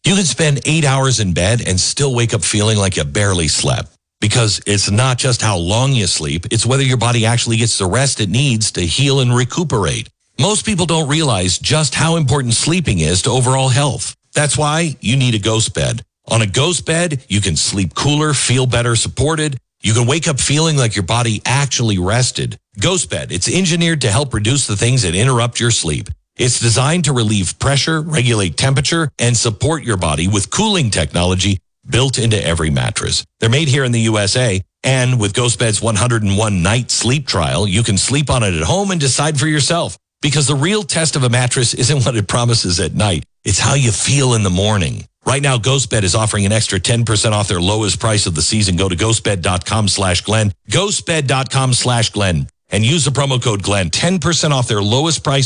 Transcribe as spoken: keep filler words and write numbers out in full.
You can spend eight hours in bed and still wake up feeling like you barely slept. Because it's not just how long you sleep, it's whether your body actually gets the rest it needs to heal and recuperate. Most people don't realize just how important sleeping is to overall health. That's why you need a Ghost bed. On a Ghost bed, you can sleep cooler, feel better supported. You can wake up feeling like your body actually rested. Ghost bed, it's engineered to help reduce the things that interrupt your sleep. It's designed to relieve pressure, regulate temperature, and support your body with cooling technology built into every mattress. They're made here in the U S A, and with GhostBed's one hundred and one night sleep trial, you can sleep on it at home and decide for yourself. Because the real test of a mattress isn't what it promises at night. It's how you feel in the morning. Right now, GhostBed is offering an extra ten percent off their lowest price of the season. Go to ghostbed.com slash Glenn, ghostbed.com slash Glenn, and use the promo code Glenn. ten percent off their lowest price